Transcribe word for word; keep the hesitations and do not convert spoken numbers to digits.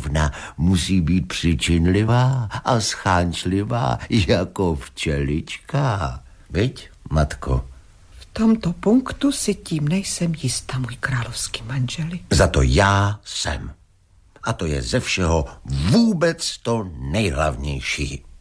královna musí být přičinlivá a schánčlivá jako včelička. Viď, matko? V tomto punktu si tím nejsem jistá, můj královský manželi. Za to já jsem. A to je ze všeho vůbec to nejhlavnější.